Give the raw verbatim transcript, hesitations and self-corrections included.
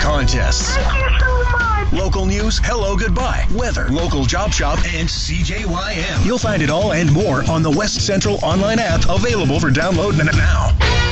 contests. Thank you so much. Local news, hello, goodbye, weather, local job shop, and C J Y M. You'll find it all and more on the West Central online app, available for download now.